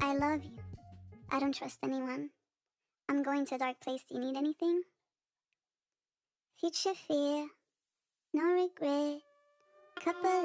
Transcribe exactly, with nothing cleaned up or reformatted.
I love you. I don't trust anyone. I'm going to a dark place. Do you need anything? Future fear, no regret. Couple